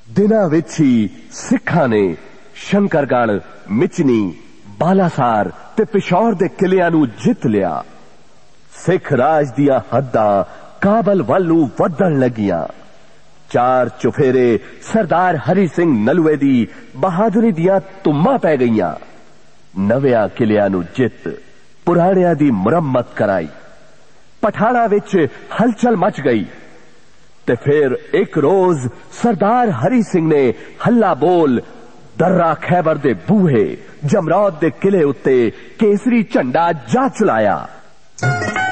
दिनां विच ही सिखां ने शंकरगढ़, मिचनी, बालासार ते पिशौर दे किलियां नूं जित लिया। सिख राज दियां हद्दां काबल वल नूं वधण लगियां। चार चुफेरे सरदार हरि सिंह नलुए दी बहादुरी दियां तुम्मां पै गईयां। नवियां किलियां नूं जित, पुराणियां दी मुरम्मत कराई। पठाणा विच हलचल मच गई ते फिर एक रोज सरदार हरि सिंह ने हल्ला बोल दर्रा खैबर दे बूहे जमरौद दे किले उत्ते केसरी झंडा जा चलाया।